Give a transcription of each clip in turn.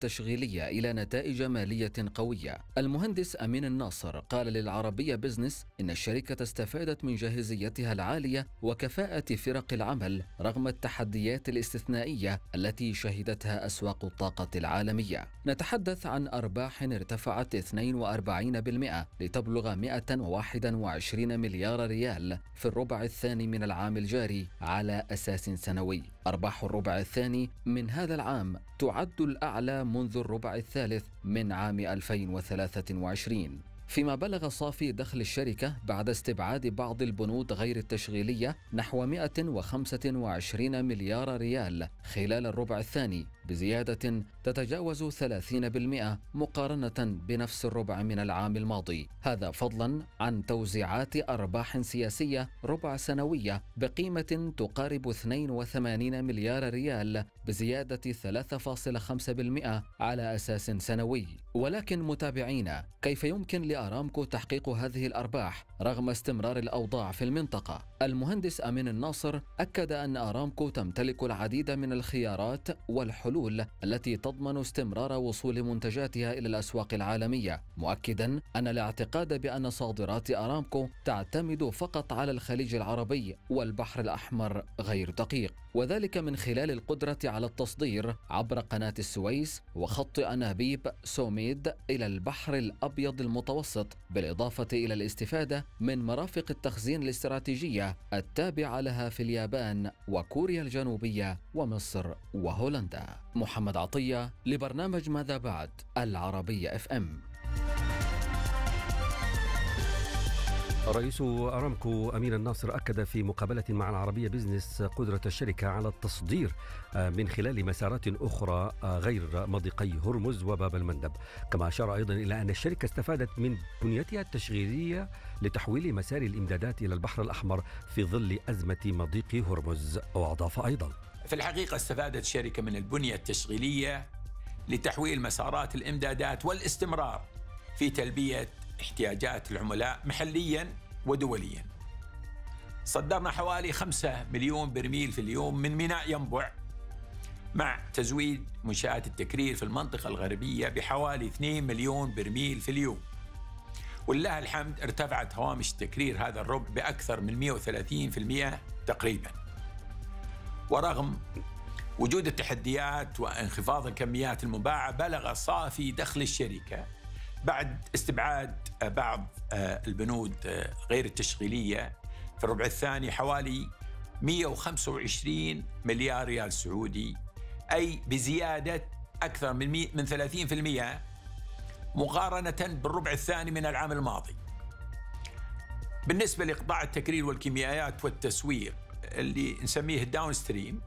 التشغيلية إلى نتائج مالية قوية. المهندس أمين الناصر قال للعربية بزنس إن الشركة استفادت من جاهزيتها العالية وكفاءة فرق العمل رغم التحديات الاستثنائية التي شهدتها أسواق الطاقة العالمية. نتحدث عن أرباح ارتفعت 42% لتبلغ 121 مليار ريال في الربع الثاني من العام الجاري على أساس سنوي. أرباح الربع الثاني من هذا العام تعد الأعلى منذ الربع الثالث من عام 2023، فيما بلغ صافي دخل الشركة بعد استبعاد بعض البنود غير التشغيلية نحو 125 مليار ريال خلال الربع الثاني، بزيادة تتجاوز 30% مقارنة بنفس الربع من العام الماضي. هذا فضلا عن توزيعات أرباح سياسية ربع سنوية بقيمة تقارب 82 مليار ريال بزيادة 3.5% على أساس سنوي. ولكن متابعينا، كيف يمكن لأرامكو تحقيق هذه الأرباح رغم استمرار الأوضاع في المنطقة؟ المهندس أمين الناصر أكد أن أرامكو تمتلك العديد من الخيارات والحلول التي تضمن استمرار وصول منتجاتها إلى الأسواق العالمية، مؤكدا أن الاعتقاد بأن صادرات أرامكو تعتمد فقط على الخليج العربي والبحر الأحمر غير دقيق، وذلك من خلال القدرة على التصدير عبر قناة السويس وخط أنابيب سوميد إلى البحر الأبيض المتوسط، بالإضافة إلى الاستفادة من مرافق التخزين الاستراتيجية التابعة لها في اليابان وكوريا الجنوبية ومصر وهولندا. محمد عطية لبرنامج ماذا بعد العربية FM. رئيس أرامكو أمين الناصر أكد في مقابلة مع العربية بزنس قدرة الشركة على التصدير من خلال مسارات أخرى غير مضيقي هرمز وباب المندب، كما أشار أيضا إلى أن الشركة استفادت من بنيتها التشغيلية لتحويل مسار الإمدادات إلى البحر الأحمر في ظل أزمة مضيق هرمز. وأضاف أيضا: في الحقيقة استفادت الشركة من البنية التشغيلية لتحويل مسارات الإمدادات والاستمرار في تلبية احتياجات العملاء محليا ودوليا. صدرنا حوالي 5 مليون برميل في اليوم من ميناء ينبع، مع تزويد منشآت التكرير في المنطقة الغربية بحوالي 2 مليون برميل في اليوم. ولله الحمد ارتفعت هوامش تكرير هذا الربع بأكثر من 130% تقريبا. ورغم وجود التحديات وانخفاض الكميات المباعة، بلغ صافي دخل الشركة بعد استبعاد بعض البنود غير التشغيلية في الربع الثاني حوالي 125 مليار ريال سعودي، أي بزيادة أكثر من 30% مقارنة بالربع الثاني من العام الماضي. بالنسبة لقطاع التكرير والكيميائيات والتسويق اللي نسميه الداون ستريم،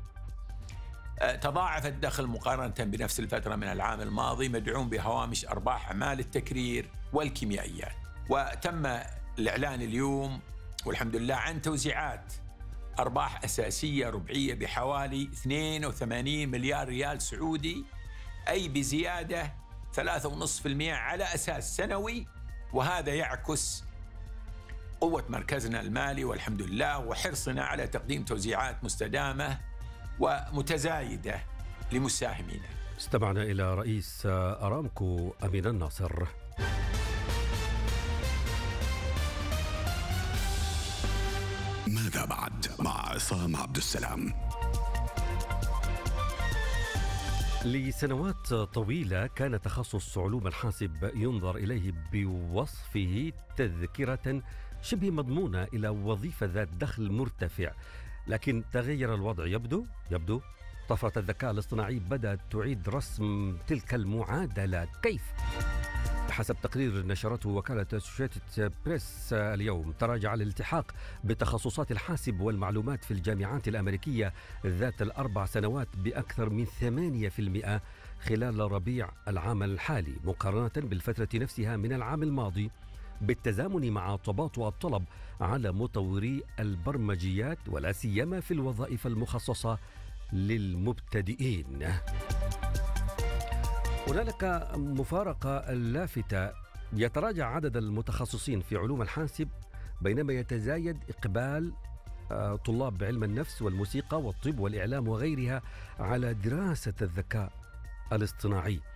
تضاعف الدخل مقارنة بنفس الفترة من العام الماضي، مدعوم بهوامش أرباح أعمال التكرير والكيميائيات. وتم الإعلان اليوم والحمد لله عن توزيعات أرباح أساسية ربعية بحوالي 82 مليار ريال سعودي، أي بزيادة 3.5% على أساس سنوي. وهذا يعكس قوة مركزنا المالي والحمد لله، وحرصنا على تقديم توزيعات مستدامة ومتزايدة لمساهمينا. استمعنا إلى رئيس أرامكو أمين الناصر. ماذا بعد مع عصام عبد السلام. لسنوات طويلة كان تخصص علوم الحاسب ينظر إليه بوصفه تذكرة شبه مضمونة إلى وظيفة ذات دخل مرتفع، لكن تغير الوضع. يبدو طفرة الذكاء الاصطناعي بدأت تعيد رسم تلك المعادلة. كيف؟ حسب تقرير نشرته وكالة أسوشيتد بريس اليوم، تراجع الالتحاق بتخصصات الحاسب والمعلومات في الجامعات الأمريكية ذات ال4 سنوات بأكثر من 8% خلال ربيع العام الحالي مقارنة بالفترة نفسها من العام الماضي، بالتزامن مع تباطؤ الطلب على مطوري البرمجيات ولا سيما في الوظائف المخصصة للمبتدئين. هنالك مفارقة لافتة، يتراجع عدد المتخصصين في علوم الحاسب بينما يتزايد إقبال طلاب علم النفس والموسيقى والطب والإعلام وغيرها على دراسة الذكاء الاصطناعي.